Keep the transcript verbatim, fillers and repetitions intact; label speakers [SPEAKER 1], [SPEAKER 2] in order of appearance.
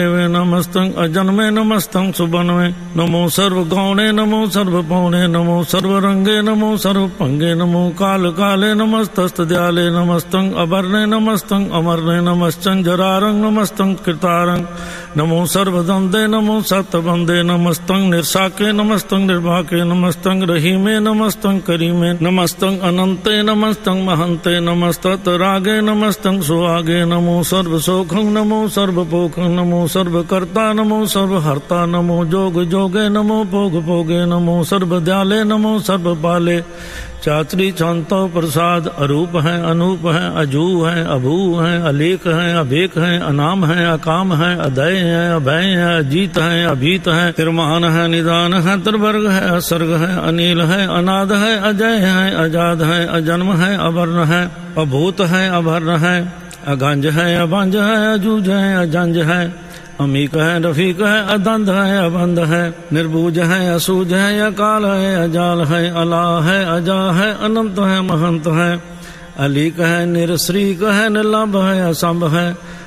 [SPEAKER 1] नमस्तं अजन्मे नमस्तं सुबन्वे नमो सर्वगौणे नमो सर्वपौणे नमो सर्वरंगे नमो सर्वपंगे नमो काल काले नमस्तस्तदयाले नमस्तं अवर्णे नमस्तं अमरणे नमस्तं जरारंग नमस्तं कृतारंग नमो सर्वदंदे नमो सतबंदे नमस्तं निर्साके नमस्तं निर्भाके नमस्तं रहीमे नमस्तं करीमे नमस्तं अनंते नमस्तं महंते नमस्तरागे नमस्तं सुहागे नमो सर्वसोखं नमो सर्वपोखं नमो सर्वकर्ता नमो सर्वहर्ता नमो जोग जोगे नमो भोग भोगे नमो सर्वदयाले नमो सर्वपाले चात्री चांतो प्रसाद अरूप है अनूप है अजू है अभू है अलेख है अभेक है अनाम है अकाम है अदय है अभय है अजीत है अभीत है तिरमान है निदान है त्रिवर्ग है असर्ग है अनिल है अनाद है अजय है अजाद है अजन्म है अवर्ण है अभूत है अभर्ण है अगंज है अभंज है अजूज है अजंज है अमीक है रफीक है अदंध है अबंध है निर्बूज है असूज है अकाल है अजाल है अला है अजा है अनंत है महंत है अलीक है निरश्रीक है निर्लभ है असंभ है